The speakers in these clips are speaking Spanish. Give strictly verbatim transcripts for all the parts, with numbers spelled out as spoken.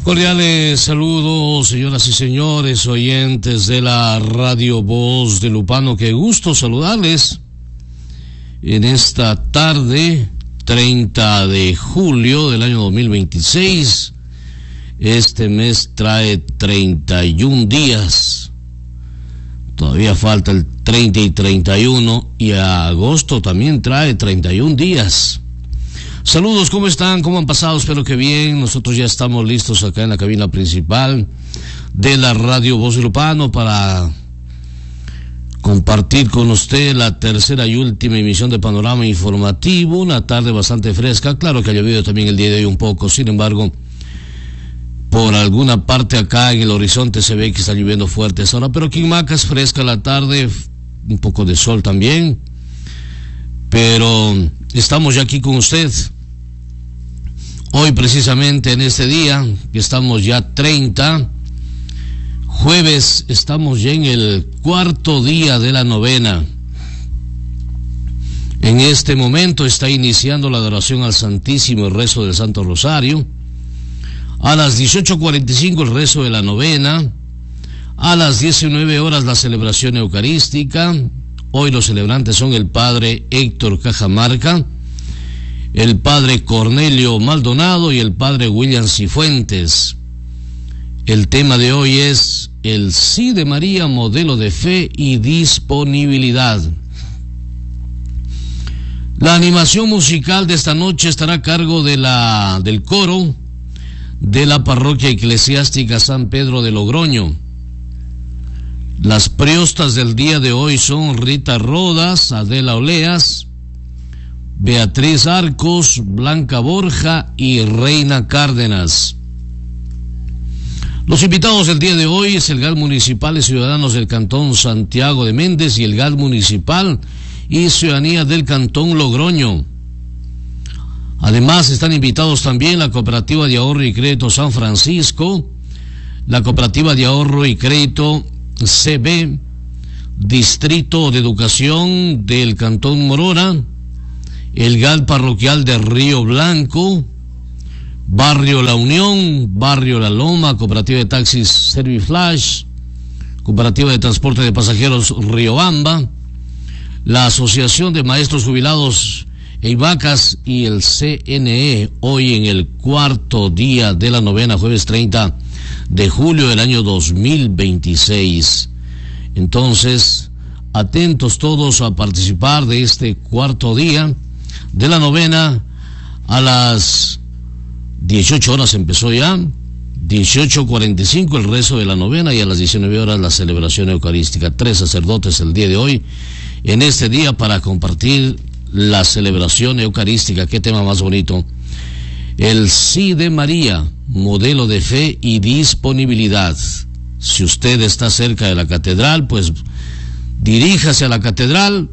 Cordiales saludos, señoras y señores, oyentes de la Radio Voz de Lupano. Qué gusto saludarles en esta tarde, treinta de julio del año dos mil veintiséis. Este mes trae treinta y un días. Todavía falta el treinta y treinta y uno, y a agosto también trae treinta y un días. Saludos, ¿cómo están? ¿Cómo han pasado? Espero que bien. Nosotros ya estamos listos acá en la cabina principal de la Radio Voz de Lupano para compartir con usted la tercera y última emisión de Panorama Informativo. Una tarde bastante fresca. Claro que ha llovido también el día de hoy un poco. Sin embargo, por alguna parte acá en el horizonte se ve que está lloviendo fuerte ahora, pero aquí en Maca es fresca la tarde, un poco de sol también. Pero estamos ya aquí con usted. Hoy precisamente en este día, que estamos ya treinta, jueves, estamos ya en el cuarto día de la novena. En este momento está iniciando la adoración al Santísimo, el rezo del Santo Rosario. A las dieciocho cuarenta y cinco el rezo de la novena. A las diecinueve horas la celebración eucarística. Hoy los celebrantes son el padre Héctor Cajamarca, el padre Cornelio Maldonado y el padre William Cifuentes. El tema de hoy es el sí de María, modelo de fe y disponibilidad. La animación musical de esta noche estará a cargo de la, del coro de la parroquia eclesiástica San Pedro de Logroño. Las priostas del día de hoy son Rita Rodas, Adela Oleas, Beatriz Arcos, Blanca Borja y Reina Cárdenas. Los invitados del día de hoy es el G A L Municipal y Ciudadanos del Cantón Santiago de Méndez y el G A L Municipal y Ciudadanía del Cantón Logroño. Además están invitados también la Cooperativa de Ahorro y Crédito San Francisco, la Cooperativa de Ahorro y Crédito C B, Distrito de Educación del Cantón Morona, el G A L Parroquial de Río Blanco, Barrio La Unión, Barrio La Loma, Cooperativa de Taxis Serviflash, Cooperativa de Transporte de Pasajeros Riobamba, la Asociación de Maestros Jubilados Eivacas y el C N E, hoy en el cuarto día de la novena, jueves treinta de julio del año dos mil veintiséis. Entonces, atentos todos a participar de este cuarto día de la novena. A las dieciocho horas empezó ya, dieciocho cuarenta y cinco el rezo de la novena y a las diecinueve horas la celebración eucarística. Tres sacerdotes el día de hoy, en este día, para compartir la celebración eucarística. Qué tema más bonito. El sí de María, modelo de fe y disponibilidad. Si usted está cerca de la catedral, pues diríjase a la catedral.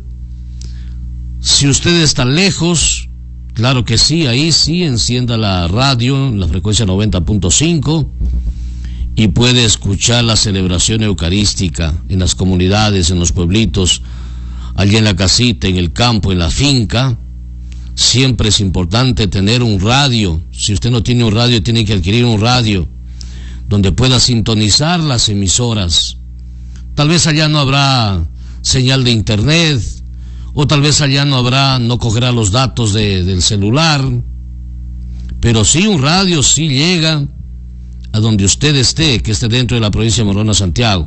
Si usted está lejos, claro que sí, ahí sí, encienda la radio, la frecuencia noventa punto cinco, y puede escuchar la celebración eucarística en las comunidades, en los pueblitos, allí en la casita, en el campo, en la finca. Siempre es importante tener un radio. Si usted no tiene un radio, tiene que adquirir un radio donde pueda sintonizar las emisoras. Tal vez allá no habrá señal de internet, o tal vez allá no habrá, no cogerá los datos de, del celular, pero sí un radio sí llega a donde usted esté, que esté dentro de la provincia de Morona, Santiago.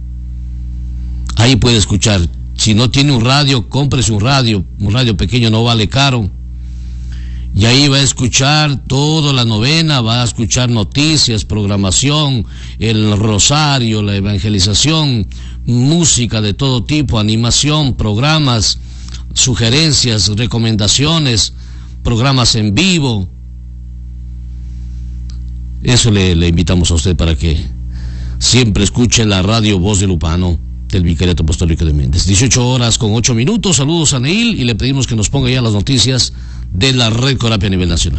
Ahí puede escuchar. Si no tiene un radio, cómprese un radio. Un radio pequeño no vale caro. Y ahí va a escuchar toda la novena, va a escuchar noticias, programación, el rosario, la evangelización, música de todo tipo, animación, programas, sugerencias, recomendaciones, programas en vivo. Eso le, le invitamos a usted para que siempre escuche la Radio Voz de Lupano del Vicariato Apostólico de Méndez. dieciocho horas con ocho minutos. Saludos a Neil y le pedimos que nos ponga ya las noticias de la Red Corapia a nivel nacional.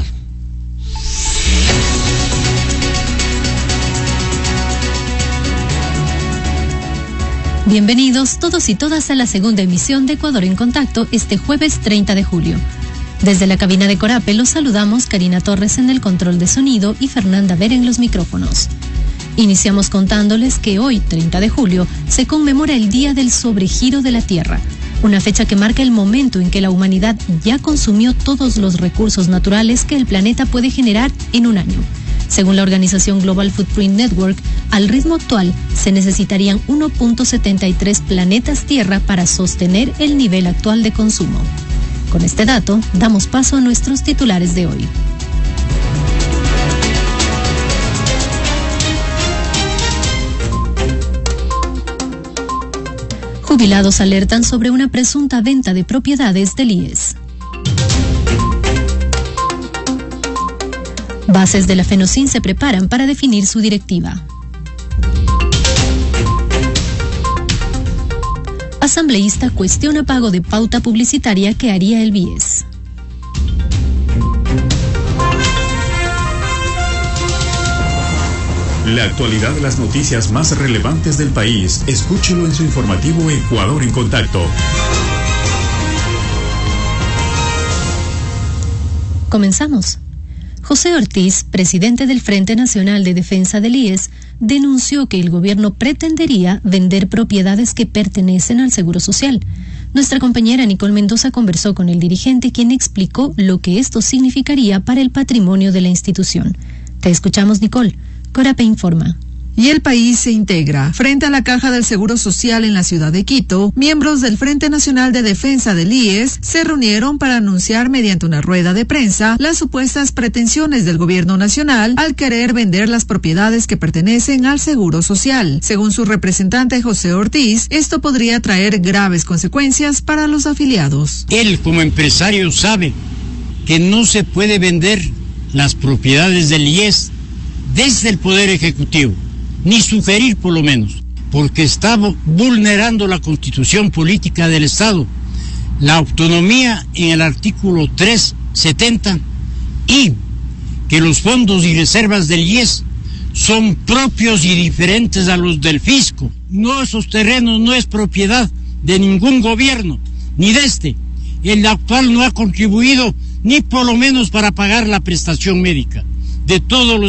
Bienvenidos todos y todas a la segunda emisión de Ecuador en Contacto este jueves treinta de julio. Desde la cabina de Corape los saludamos Karina Torres en el control de sonido y Fernanda Ver en los micrófonos. Iniciamos contándoles que hoy, treinta de julio, se conmemora el Día del Sobregiro de la Tierra, una fecha que marca el momento en que la humanidad ya consumió todos los recursos naturales que el planeta puede generar en un año. Según la organización Global Footprint Network, al ritmo actual se necesitarían uno punto setenta y tres planetas Tierra para sostener el nivel actual de consumo. Con este dato, damos paso a nuestros titulares de hoy. Jubilados alertan sobre una presunta venta de propiedades del I E S. Bases de la FENOCIN se preparan para definir su directiva. Asambleísta cuestiona pago de pauta publicitaria que haría el B I E S. La actualidad de las noticias más relevantes del país, escúchelo en su informativo Ecuador en Contacto. Comenzamos. José Ortiz, presidente del Frente Nacional de Defensa del I E S, denunció que el gobierno pretendería vender propiedades que pertenecen al Seguro Social. Nuestra compañera Nicole Mendoza conversó con el dirigente, quien explicó lo que esto significaría para el patrimonio de la institución. Te escuchamos, Nicole. Corape informa. Y el país se integra. Frente a la Caja del Seguro Social en la ciudad de Quito, miembros del Frente Nacional de Defensa del I E S se reunieron para anunciar mediante una rueda de prensa las supuestas pretensiones del gobierno nacional al querer vender las propiedades que pertenecen al Seguro Social. Según su representante José Ortiz, esto podría traer graves consecuencias para los afiliados. Él, como empresario, sabe que no se puede vender las propiedades del I E S desde el Poder Ejecutivo, ni sugerir por lo menos, porque está vulnerando la Constitución Política del Estado, la autonomía en el artículo trescientos setenta y que los fondos y reservas del I E S son propios y diferentes a los del fisco. No, esos terrenos no es propiedad de ningún gobierno, ni de este. El actual no ha contribuido ni por lo menos para pagar la prestación médica de todos los